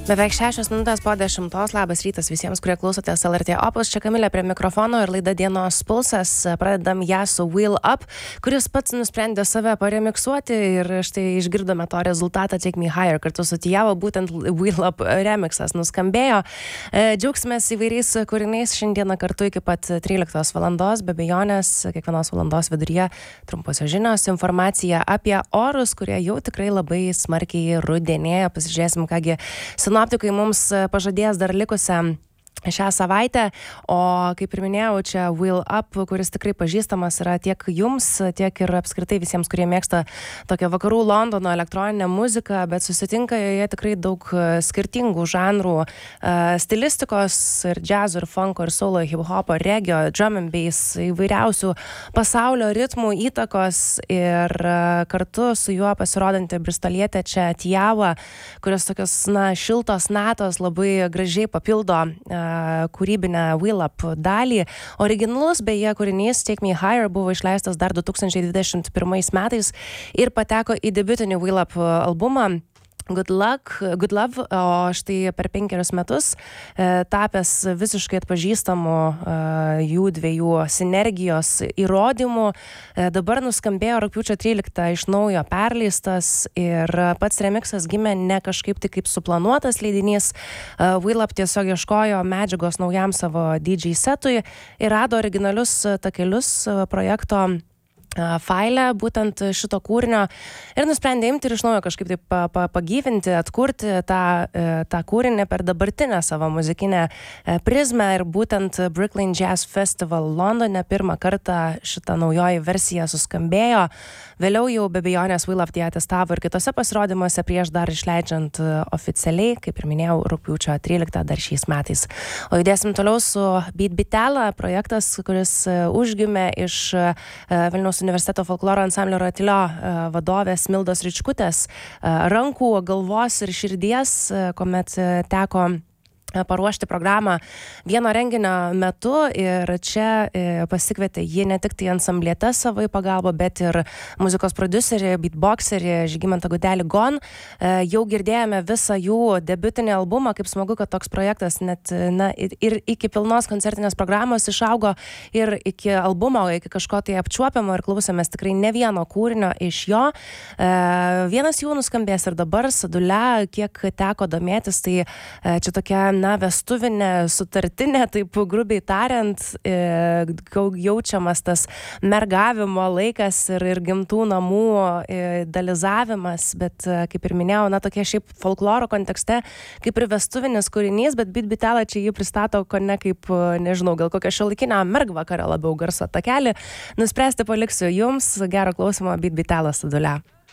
Beveik 6 minutės po 10. Labas rytas visiems, kurie klausotės LRT Opus. Čia Kamilė prie mikrofono ir laida Dienos pulsas. Pradedam ją su Wheel Up, kuris pats nusprendė save paremiksuoti ir štai išgirdome to rezultatą Take Me Higher. Kartu su Tijavo būtent Wheel Up remixas nuskambėjo. Džiaugsimės įvairiais kūriniais šiandieną kartu iki pat 13 valandos. Be abejonės, kiekvienos valandos viduryje trumposios žinios, informacija apie orus, kurie jau tikrai labai smarkiai rudenėja. Pasižiūrėsim, kągi sinoptikai mums pažadės dar likusią šią savaitę, o kaip ir minėjau, čia Wheel Up, kuris tikrai pažįstamas yra tiek jums, tiek ir apskritai visiems, kurie mėgsta tokią vakarų Londono elektroninę muziką, bet susitinka joje tikrai daug skirtingų žanrų, stilistikos ir džiazo, ir funko, ir solo, hip-hopo, regio, drum and bass, įvairiausių pasaulio ritmų įtakos ir kartu su juo pasirodanti bristolietė čia Tijava, kurios tokios, šiltos natos labai gražiai papildo kūrybinę Wheel Up dalį. Originalus beje kūrinys Take Me Higher buvo išleistas dar 2021 metais ir pateko į debiutinį Wheel Up albumą Good Love, o štai per 5 metus tapęs visiškai atpažįstamų jų dviejų sinergijos įrodymų. Dabar nuskambėjo rugpjūčio 13 iš naujo perleistas ir pats remixas gimė ne kažkaip tik kaip suplanuotas leidinys. Wheel Up tiesiog ieškojo medžiagos naujam savo DJ setui ir rado originalius takelius projekto failę būtent šito kūrinio ir nusprendė imti ir iš naujo kažkaip taip pagyvinti, atkurti tą kūrinį per dabartinę savo muzikinę prizmę ir būtent Brooklyn Jazz Festival Londone pirmą kartą šita naujoji versija suskambėjo. Vėliau jau be abejonės Wheel Up ją testavo ir kitose pasirodymuose prieš dar išleidžiant oficialiai, kaip ir minėjau, rugpjūčio 13 dar šiais metais. O judėsim toliau su Beat Bitela, projektas, kuris užgimė iš Vilniaus universiteto folkloro ansamblio Ratilio vadovės Mildos Ričkutės rankų, galvos ir širdies, kuomet teko paruošti programą vieno renginio metu ir čia pasikvietė ji ne tik tai ansamblietę savo į pagalbą, bet ir muzikos prodiuserį, beatboxerį Žygimantą Gudelį Gon. Jau girdėjome visą jų debiutinį albumą, kaip smagu, kad toks projektas net ir iki pilnos koncertinės programos išaugo ir iki albumo, iki kažko tai apčiuopiamo ir klausėmės tikrai ne vieno kūrinio iš jo. Vienas jų nuskambės ir dabar, Sadule, kiek teko domėtis, tai čia tokia vestuvinė, sutartinė, taip grubiai tariant, jaučiamas tas mergavimo laikas ir gimtų namų dalizavimas, bet kaip ir minėjau, tokie šiaip folkloro kontekste, kaip ir vestuvinis kūrinys, bet Beat Bitela čia jį pristato kone kaip, nežinau, gal kokią šiuolaikinę mergvakarę labiau garso takelį. Nuspręsti paliksiu jums, gero klausimo Beat Bitela Sadule.